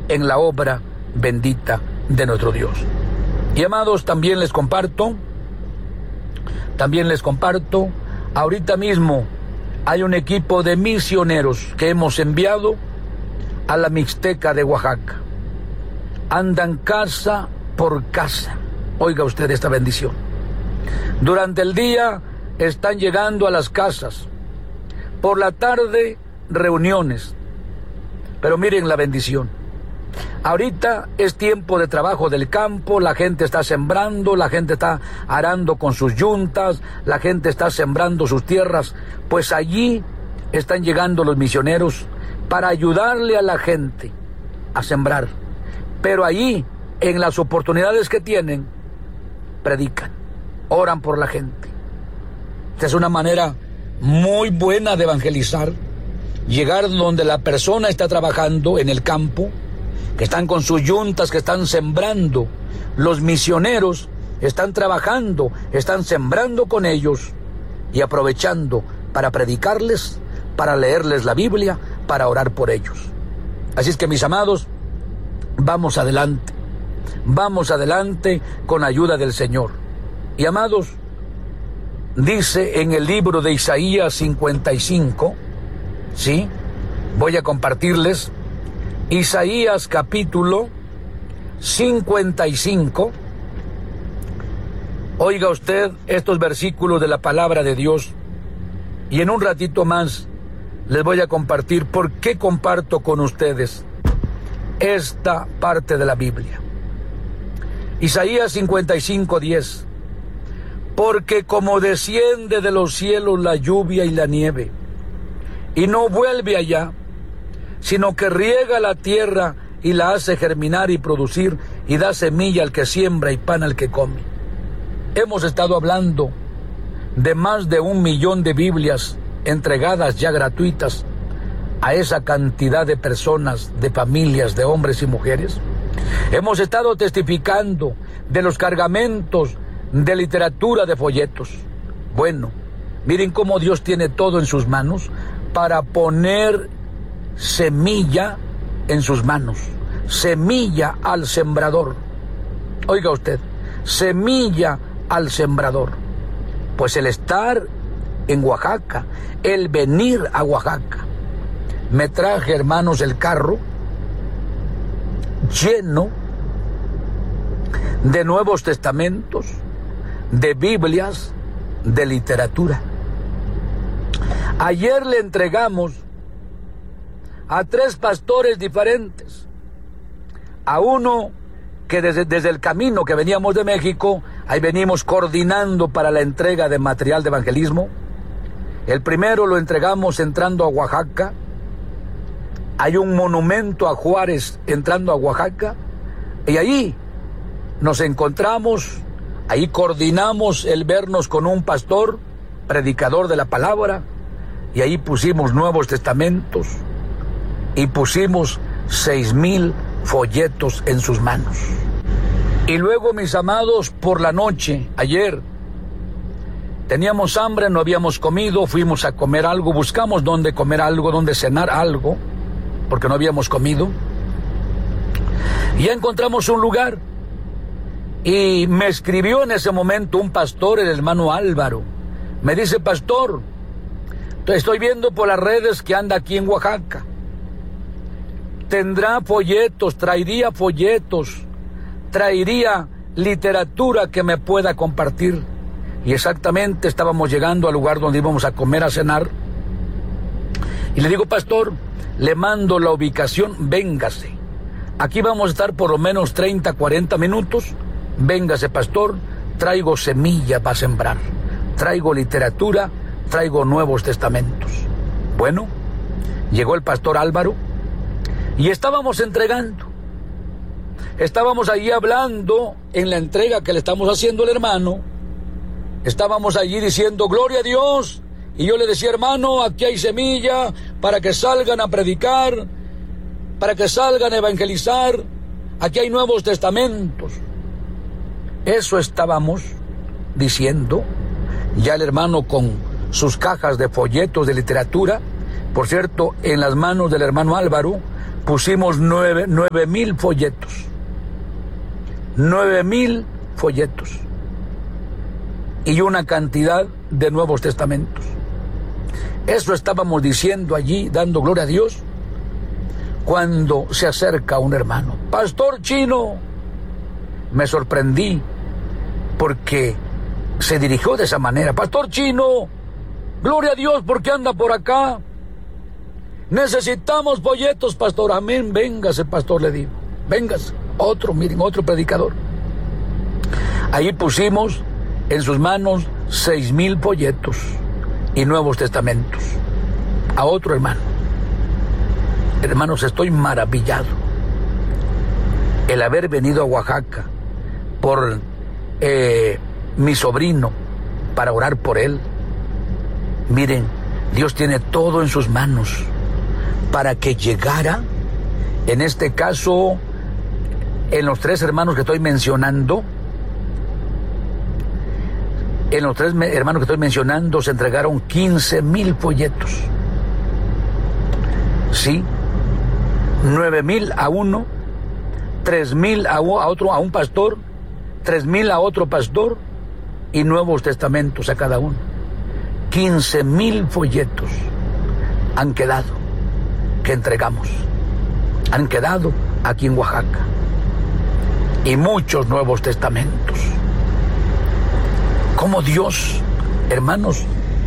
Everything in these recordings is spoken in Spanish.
en la obra bendita de nuestro Dios. Y amados, también les comparto, ahorita mismo hay un equipo de misioneros que hemos enviado a la Mixteca de Oaxaca. Andan casa por casa. Oiga usted esta bendición. Durante el día están llegando a las casas. Por la tarde, reuniones. Pero miren la bendición. Ahorita es tiempo de trabajo del campo, la gente está sembrando, la gente está arando con sus yuntas, la gente está sembrando sus tierras, pues allí están llegando los misioneros para ayudarle a la gente a sembrar. Pero allí, en las oportunidades que tienen, predican, oran por la gente. Esta es una manera muy buena de evangelizar, llegar donde la persona está trabajando en el campo, que están con sus yuntas, que están sembrando. Los misioneros están trabajando, están sembrando con ellos y aprovechando para predicarles, para leerles la Biblia, para orar por ellos. Así es que, mis amados, vamos adelante con ayuda del Señor. Y amados, dice en el libro de Isaías 55, ¿sí? Voy a compartirles Isaías capítulo 55. Oiga usted estos versículos de la palabra de Dios, y en un ratito más les voy a compartir por qué comparto con ustedes esta parte de la Biblia. Isaías 55:10. Porque como desciende de los cielos la lluvia y la nieve, y no vuelve allá, sino que riega la tierra y la hace germinar y producir, y da semilla al que siembra y pan al que come. Hemos estado hablando de más de 1 millón de Biblias entregadas ya gratuitas a esa cantidad de personas, de familias, de hombres y mujeres. Hemos estado testificando de los cargamentos de literatura, de folletos. Bueno, miren cómo Dios tiene todo en sus manos para poner semilla en sus manos, semilla al sembrador. Oiga usted, semilla al sembrador. Pues el estar en Oaxaca, el venir a Oaxaca, me traje, hermanos, el carro lleno de Nuevos Testamentos, de Biblias, de literatura. Ayer le entregamos a 3 pastores diferentes. A uno que desde el camino que veníamos de México, ahí venimos coordinando para la entrega de material de evangelismo. El primero lo entregamos entrando a Oaxaca. Hay un monumento a Juárez entrando a Oaxaca, y ahí nos encontramos, ahí coordinamos el vernos con un pastor, predicador de la palabra, y ahí pusimos Nuevos Testamentos y pusimos 6,000 folletos en sus manos. Y luego, mis amados, por la noche, ayer, teníamos hambre, no habíamos comido, fuimos a comer algo, buscamos dónde comer algo, dónde cenar algo, porque no habíamos comido. Y ya encontramos un lugar, y me escribió en ese momento un pastor, el hermano Álvaro. Me dice: pastor, estoy viendo por las redes que anda aquí en Oaxaca. Tendrá folletos, traería literatura que me pueda compartir. Y exactamente estábamos llegando al lugar donde íbamos a comer, a cenar. Y le digo: pastor, le mando la ubicación, véngase. Aquí vamos a estar por lo menos 30, 40 minutos. Véngase, pastor, traigo semilla para sembrar. Traigo literatura, traigo Nuevos Testamentos. Bueno, llegó el pastor Álvaro y estábamos entregando. Estábamos allí hablando en la entrega que le estamos haciendo al hermano. Estábamos allí diciendo: gloria a Dios. Y yo le decía: hermano, aquí hay semilla para que salgan a predicar, para que salgan a evangelizar. Aquí hay Nuevos Testamentos. Eso estábamos diciendo. Ya el hermano con sus cajas de folletos de literatura, por cierto, en las manos del hermano Álvaro, pusimos 9,000 folletos. 9,000 folletos. Y una cantidad de Nuevos Testamentos. Eso estábamos diciendo allí, dando gloria a Dios, cuando se acerca un hermano. Pastor Chino, me sorprendí porque se dirigió de esa manera. Pastor Chino, gloria a Dios porque anda por acá. Necesitamos folletos, pastor. Amén, véngase, pastor, le digo. Véngase. Miren, otro predicador. Ahí pusimos en sus manos 6,000 folletos y Nuevos Testamentos. A otro hermano. Hermanos, estoy maravillado. El haber venido a Oaxaca por mi sobrino para orar por él. Miren, Dios tiene todo en sus manos para que llegara, en este caso, en los 3 hermanos que estoy mencionando, se entregaron 15,000 folletos. Sí, 9,000 a uno, 3,000 a un pastor, 3,000 a otro pastor y Nuevos Testamentos a cada uno. 15,000 folletos han quedado, que entregamos. Han quedado aquí en Oaxaca. Y muchos Nuevos Testamentos. Como Dios, hermanos,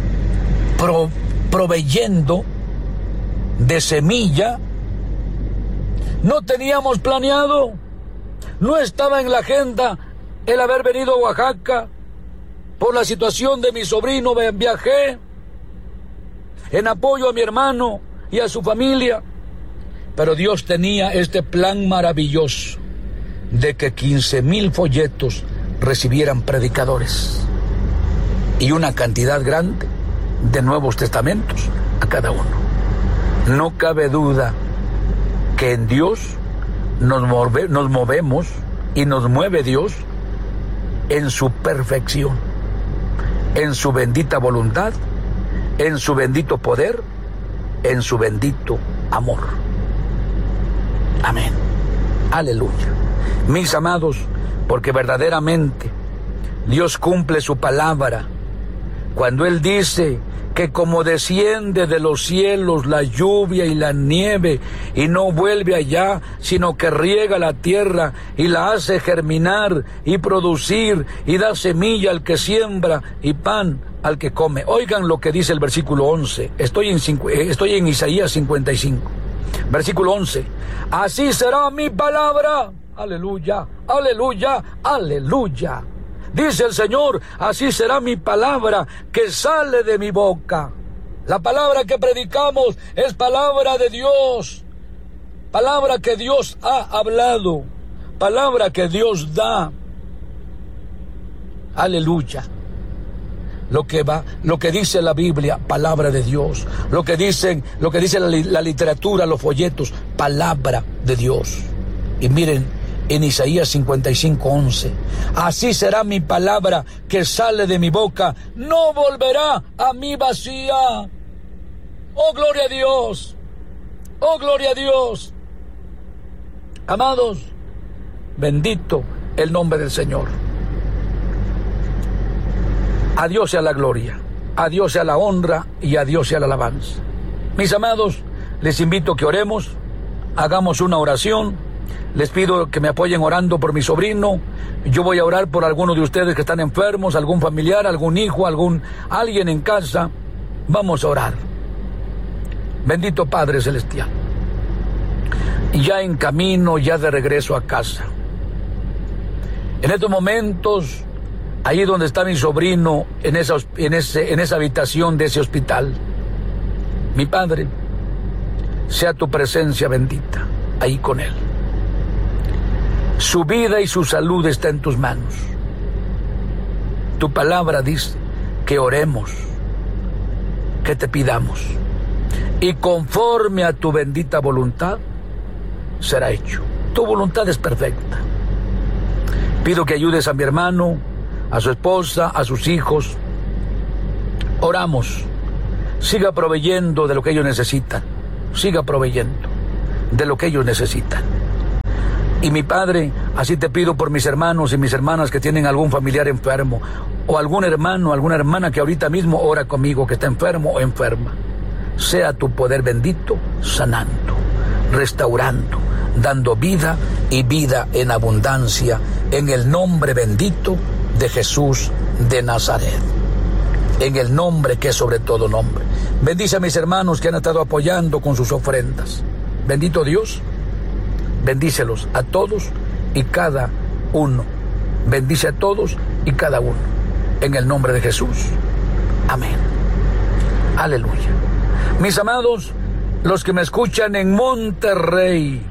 proveyendo de semilla, no teníamos planeado, no estaba en la agenda el haber venido a Oaxaca. Por la situación de mi sobrino viajé en apoyo a mi hermano y a su familia, pero Dios tenía este plan maravilloso de que 15,000 folletos recibieran predicadores y una cantidad grande de Nuevos Testamentos a cada uno. No cabe duda que en Dios nos movemos y nos mueve Dios en su perfección, en su bendita voluntad, en su bendito poder, en su bendito amor. Amén. Aleluya. Mis amados, porque verdaderamente Dios cumple su palabra cuando Él dice que como desciende de los cielos la lluvia y la nieve y no vuelve allá, sino que riega la tierra y la hace germinar y producir y da semilla al que siembra y pan al que come. Oigan lo que dice el versículo 11. Estoy en Isaías 55. Versículo 11. Así será mi palabra. Aleluya, aleluya, aleluya. Dice el Señor, así será mi palabra que sale de mi boca. La palabra que predicamos es palabra de Dios. Palabra que Dios ha hablado. Palabra que Dios da. Aleluya. Lo que dice la Biblia, palabra de Dios. Lo que dice la literatura, los folletos, palabra de Dios. Y miren, en Isaías 55:11, así será mi palabra que sale de mi boca, no volverá a mí vacía. Oh, gloria a Dios. Oh, gloria a Dios. Amados, bendito el nombre del Señor. A Dios sea la gloria, a Dios sea la honra y a Dios sea la alabanza. Mis amados, les invito a que oremos, hagamos una oración. Les pido que me apoyen orando por mi sobrino. Yo voy a orar por algunos de ustedes que están enfermos, algún familiar, algún hijo, alguien en casa. Vamos a orar. Bendito Padre Celestial, ya en camino, ya de regreso a casa. En estos momentos, ahí donde está mi sobrino, en esa habitación de ese hospital, mi Padre, sea tu presencia bendita ahí con él. Su vida y su salud está en tus manos. Tu palabra dice que oremos, que te pidamos, y conforme a tu bendita voluntad será hecho. Tu voluntad es perfecta. Pido que ayudes a mi hermano, a su esposa, a sus hijos. Oramos. Siga proveyendo de lo que ellos necesitan. Siga proveyendo. de lo que ellos necesitan. Y mi Padre, así te pido por mis hermanos y mis hermanas que tienen algún familiar enfermo, o algún hermano, alguna hermana que ahorita mismo ora conmigo, que está enfermo o enferma. Sea tu poder bendito sanando, restaurando, dando vida y vida en abundancia, en el nombre bendito de Jesús de Nazaret. En el nombre que es sobre todo nombre. Bendice a mis hermanos que han estado apoyando con sus ofrendas. Bendito Dios. Bendícelos a todos y cada uno. Bendice a todos y cada uno. En el nombre de Jesús. Amén. Aleluya. Mis amados, los que me escuchan en Monterrey,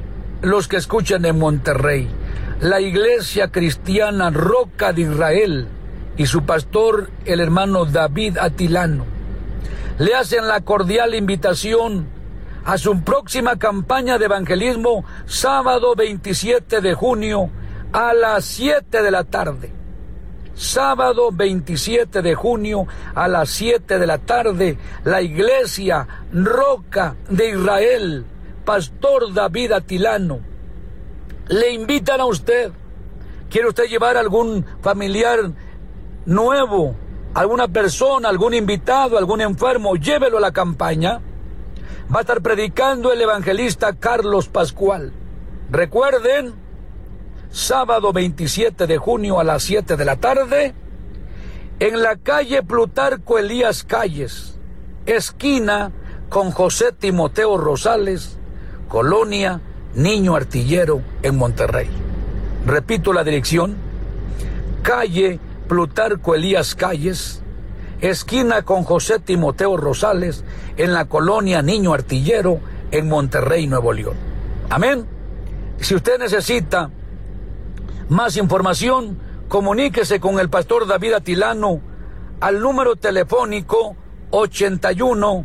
la Iglesia Cristiana Roca de Israel y su pastor, el hermano David Atilano, le hacen la cordial invitación a su próxima campaña de evangelismo, sábado 27 de junio a las 7 de la tarde. Sábado 27 de junio a las 7 de la tarde, la Iglesia Roca de Israel, pastor David Atilano, le invitan a usted. ¿Quiere usted llevar algún familiar nuevo, alguna persona, algún invitado, algún enfermo? Llévelo a la campaña. Va a estar predicando el evangelista Carlos Pascual. Recuerden, sábado 27 de junio a las 7 de la tarde, en la calle Plutarco Elías Calles, esquina con José Timoteo Rosales, Colonia Niño Artillero, en Monterrey. Repito la dirección: calle Plutarco Elías Calles, esquina con José Timoteo Rosales, en la Colonia Niño Artillero, en Monterrey, Nuevo León. Amén. Si usted necesita más información, comuníquese con el pastor David Atilano al número telefónico 81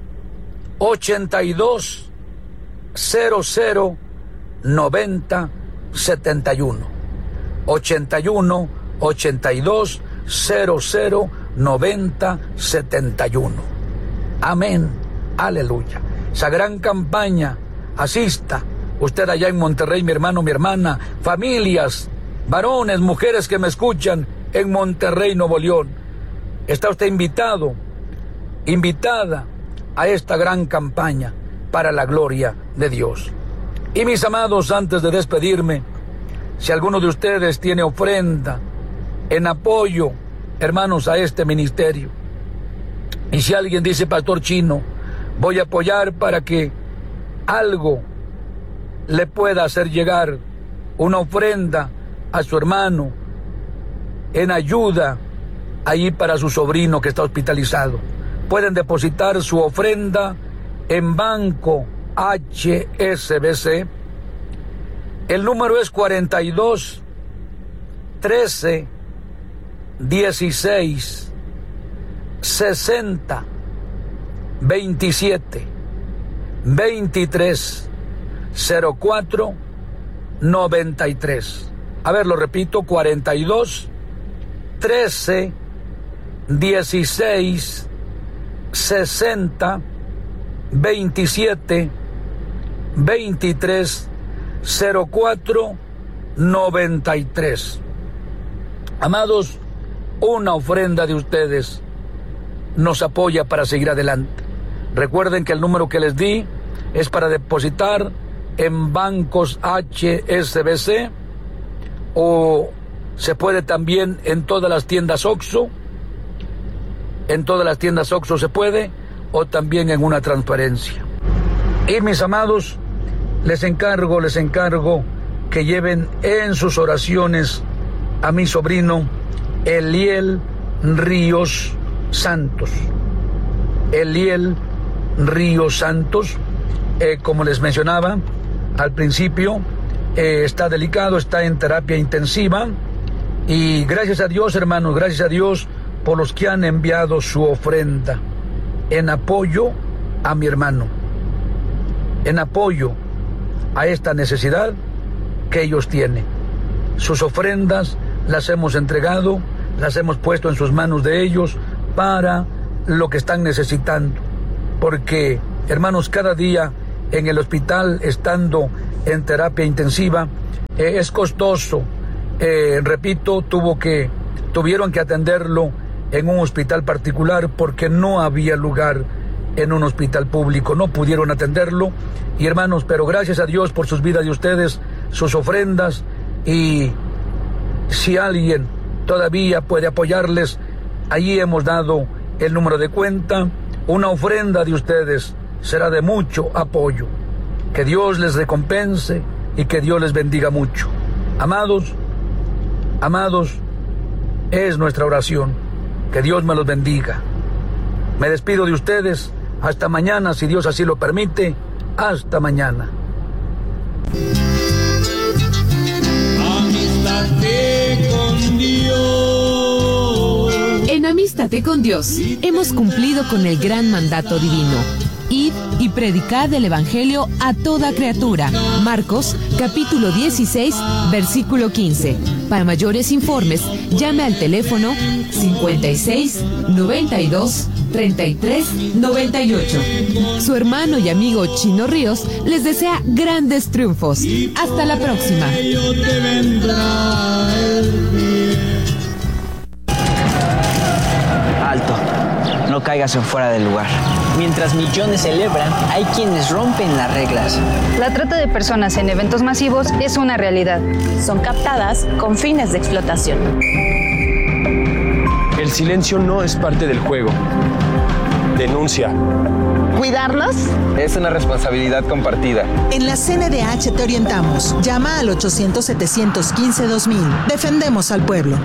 82 00 90 71. 81 82 00 90 71. Amén. Aleluya. Esa gran campaña, asista usted allá en Monterrey, mi hermano, mi hermana, familias, varones, mujeres que me escuchan en Monterrey, Nuevo León. Está usted invitado, invitada a esta gran campaña para la gloria de Dios. Y mis amados, antes de despedirme, si alguno de ustedes tiene ofrenda en apoyo, hermanos, a este ministerio, y si alguien dice: Pastor Chino, voy a apoyar para que algo le pueda hacer llegar, una ofrenda a su hermano en ayuda ahí para su sobrino que está hospitalizado, pueden depositar su ofrenda en Banco HSBC. El número es 42 13 16 60 27 23 04 93. A ver, lo repito: 42 13 16 60 27 23 04 93. Amados, una ofrenda de ustedes nos apoya para seguir adelante. Recuerden que el número que les di es para depositar en bancos HSBC, o se puede también en todas las tiendas OXXO. En todas las tiendas OXXO se puede, o también en una transferencia. Y mis amados, les encargo que lleven en sus oraciones a mi sobrino Eliel Ríos Santos. Eliel Ríos Santos, como les mencionaba al principio, está delicado, está en terapia intensiva, y gracias a Dios, hermanos, gracias a Dios por los que han enviado su ofrenda en apoyo a mi hermano, en apoyo a esta necesidad que ellos tienen. Sus ofrendas las hemos entregado, las hemos puesto en sus manos de ellos para lo que están necesitando, porque, hermanos, cada día en el hospital, estando en terapia intensiva. Es costoso. Repito, tuvieron que atenderlo en un hospital particular porque no había lugar en un hospital público. No pudieron atenderlo. Y hermanos, pero gracias a Dios por sus vidas de ustedes, sus ofrendas. Y si alguien todavía puede apoyarles, allí hemos dado el número de cuenta. Una ofrenda de ustedes será de mucho apoyo. Que Dios les recompense y que Dios les bendiga mucho. Amados, es nuestra oración. Que Dios me los bendiga. Me despido de ustedes. Hasta mañana, si Dios así lo permite. Hasta mañana. Amístate con Dios. En Amístate con Dios hemos cumplido con el gran mandato divino. Id y predicad el Evangelio a toda criatura. Marcos, capítulo 16, versículo 15. Para mayores informes, llame al teléfono 56 92 33 98. Su hermano y amigo Chino Ríos les desea grandes triunfos. Hasta la próxima. Alto, no caigas en fuera del lugar. Mientras millones celebran, hay quienes rompen las reglas. La trata de personas en eventos masivos es una realidad. Son captadas con fines de explotación. El silencio no es parte del juego. Denuncia. ¿Cuidarnos? Es una responsabilidad compartida. En la CNDH te orientamos. Llama al 800-715-2000. Defendemos al pueblo.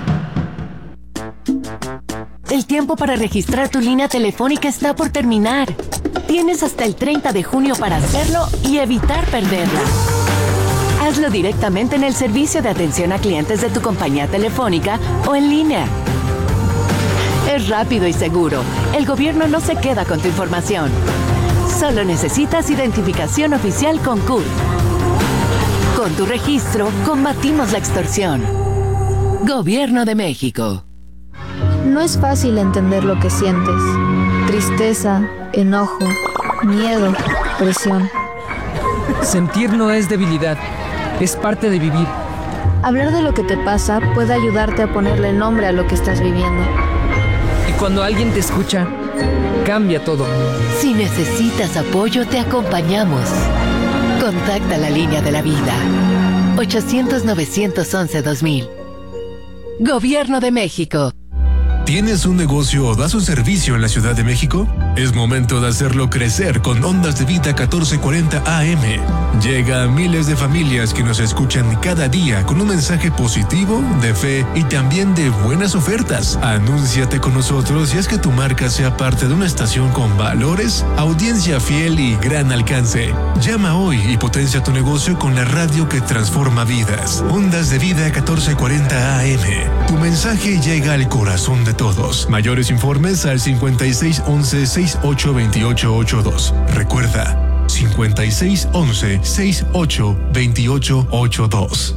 El tiempo para registrar tu línea telefónica está por terminar. Tienes hasta el 30 de junio para hacerlo y evitar perderla. Hazlo directamente en el servicio de atención a clientes de tu compañía telefónica o en línea. Es rápido y seguro. El gobierno no se queda con tu información. Solo necesitas identificación oficial con CURP. Con tu registro, combatimos la extorsión. Gobierno de México. No es fácil entender lo que sientes. Tristeza, enojo, miedo, presión. Sentir no es debilidad, es parte de vivir. Hablar de lo que te pasa puede ayudarte a ponerle nombre a lo que estás viviendo. Y cuando alguien te escucha, cambia todo. Si necesitas apoyo, te acompañamos. Contacta la línea de la vida. 800-911-2000. Gobierno de México. ¿Tienes un negocio o das un servicio en la Ciudad de México? Es momento de hacerlo crecer con Ondas de Vida 1440 AM. Llega a miles de familias que nos escuchan cada día con un mensaje positivo, de fe y también de buenas ofertas. Anúnciate con nosotros y haz que tu marca sea parte de una estación con valores, audiencia fiel y gran alcance. Llama hoy y potencia tu negocio con la radio que transforma vidas. Ondas de Vida 1440 AM. Tu mensaje llega al corazón de todos. Mayores informes al 5611-682882. Recuerda, 5611-682882.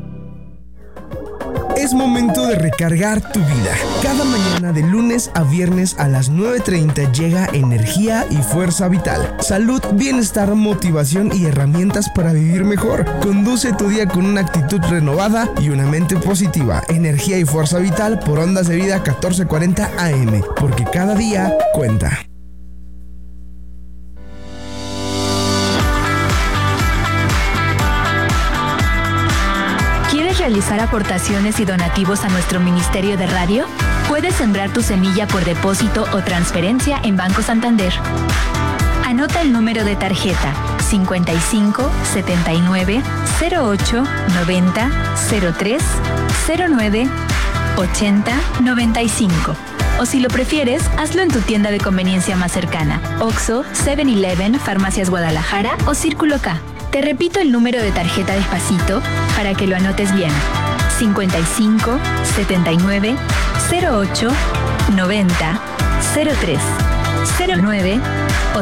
Es momento de recargar tu vida. Cada mañana de lunes a viernes a las 9:30 llega energía y fuerza vital. Salud, bienestar, motivación y herramientas para vivir mejor. Conduce tu día con una actitud renovada y una mente positiva. Energía y fuerza vital por Ondas de Vida 1440 AM. Porque cada día cuenta. ¿Realizar aportaciones y donativos a nuestro Ministerio de Radio? Puedes sembrar tu semilla por depósito o transferencia en Banco Santander. Anota el número de tarjeta 55 79 08 90 03 09 80 95. O si lo prefieres, hazlo en tu tienda de conveniencia más cercana: Oxxo, 7-Eleven, Farmacias Guadalajara o Círculo K. Te repito el número de tarjeta despacito para que lo anotes bien: 55 79 08 90 03 09